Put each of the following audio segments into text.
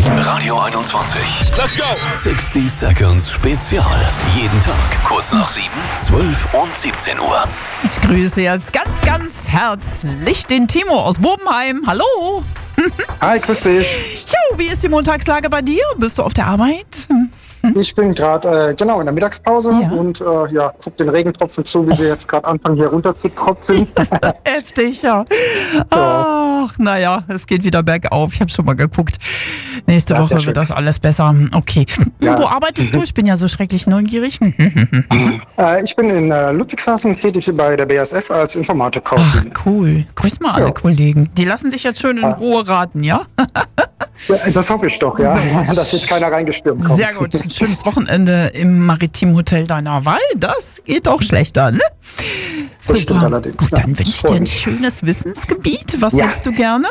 Radio 21. Let's go. 60 Seconds Spezial. Jeden Tag kurz nach 7, 12 und 17 Uhr. Ich grüße jetzt ganz herzlich den Timo aus Bobenheim. Hallo. Hi, grüß dich. Jo, wie ist die Montagslage bei dir? Bist du auf der Arbeit? Ich bin gerade in der Mittagspause und guck den Regentropfen zu, wie sie jetzt gerade anfangen hier runter zu tropfen. Heftig, ja. Ach, naja, es geht wieder bergauf. Ich habe schon mal geguckt. Nächste Woche wird das alles besser. Okay. Ja. Wo arbeitest du? Ich bin ja so schrecklich neugierig. Ich bin in Ludwigshafen tätig bei der BASF als Informatikkaufmann. Ach, cool. Grüß mal alle Kollegen. Die lassen dich jetzt schön in Ruhe raten, ja? Ja, das hoffe ich doch, ja. So. Dass jetzt keiner reingestürmt kommt. Sehr gut. Ein schönes Wochenende im Maritimen Hotel deiner Wahl. Das geht auch schlechter, ne? Das stimmt allerdings. Gut, dann wünsche ich dir ein schönes Wissensgebiet. Was hättest du gerne?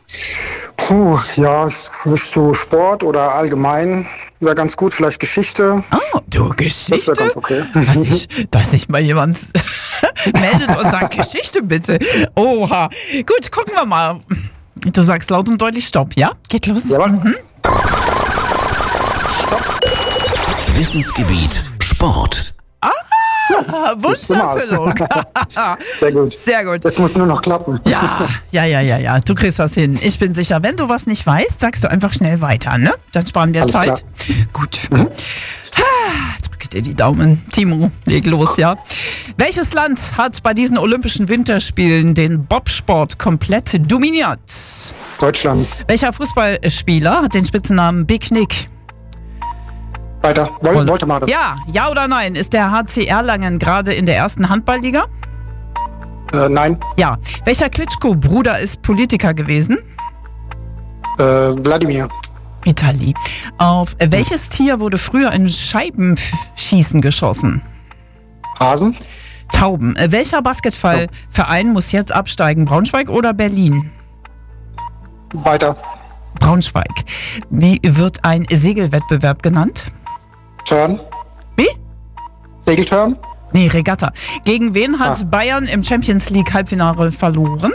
Nicht so Sport oder allgemein. Wäre ganz gut, vielleicht Geschichte. Oh, du, Geschichte? Das wäre ganz okay. Dass sich mal jemand meldet und sagt, Geschichte bitte. Oha. Gut, gucken wir mal. Du sagst laut und deutlich Stopp, ja? Geht los. Ja. Wissensgebiet Sport. Wunscherfüllung. Sehr gut. Sehr gut. Jetzt muss nur noch klappen. Ja. Du kriegst das hin. Ich bin sicher. Wenn du was nicht weißt, sagst du einfach schnell weiter, ne? Dann sparen wir Alles Zeit. Klar. Gut. Drücke dir die Daumen. Timo, leg los, ja? Welches Land hat bei diesen Olympischen Winterspielen den Bobsport komplett dominiert? Deutschland. Welcher Fußballspieler hat den Spitznamen Big Nick? Weiter. Woltemade. Ja oder nein? Ist der HC Erlangen gerade in der ersten Handballliga? Nein. Ja. Welcher Klitschko-Bruder ist Politiker gewesen? Wladimir. Vitali. Auf welches Tier wurde früher in Scheibenschießen geschossen? Hasen. Tauben. Welcher Basketballverein muss jetzt absteigen? Braunschweig oder Berlin? Weiter. Braunschweig. Wie wird ein Segelwettbewerb genannt? Turn. Wie? Segelturn. Nee, Regatta. Gegen wen hat Bayern im Champions League Halbfinale verloren?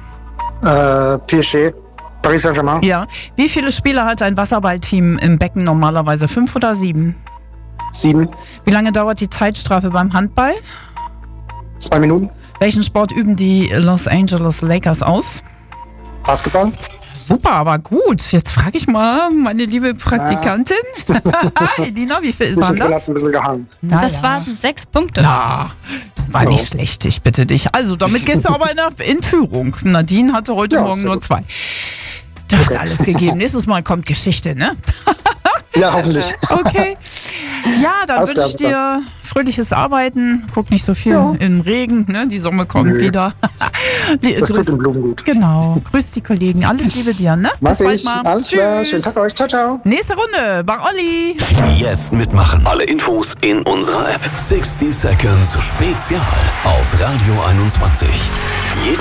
PSG. Paris Saint-Germain. Ja. Wie viele Spieler hat ein Wasserballteam im Becken normalerweise? 5 oder 7? 7. Wie lange dauert die Zeitstrafe beim Handball? 2 Minuten. Welchen Sport üben die Los Angeles Lakers aus? Basketball. Super, aber gut. Jetzt frage ich mal meine liebe Praktikantin. Elina, wie viel waren das? Ein bisschen gehangen. Das waren 6 Punkte. Na, war nicht schlecht, ich bitte dich. Also, damit gehst du aber in Führung. Nadine hatte heute Morgen nur 2. Du hast alles gegeben. Nächstes Mal kommt Geschichte, ne? Ja, hoffentlich. Okay. Ja, dann wünsche ich dir fröhliches Arbeiten. Guck nicht so viel im Regen, ne? Die Sonne kommt wieder. Das tut den Blumen gut. Genau. Grüß die Kollegen. Alles Liebe dir, ne? Mach Bis bald ich. mal. Alles klar. Schönen Tag euch. Ciao, ciao. Nächste Runde. Bang Olli. Jetzt mitmachen. Alle Infos in unserer App. 60 Seconds Spezial auf Radio 21. Jeden